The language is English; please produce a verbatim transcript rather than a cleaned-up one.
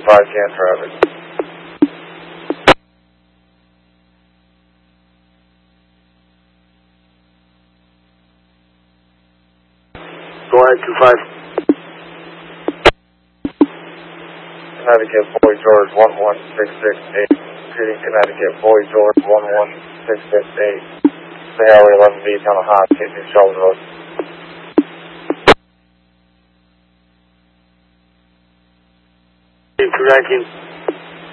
five, can traffic. Go ahead, two five. Connecticut, Boy George, one one six six eight. Repeating, Connecticut, Boy George, one one six six eight. The Highway eleven B, on a hot, New Sheldon Road. Two nineteen.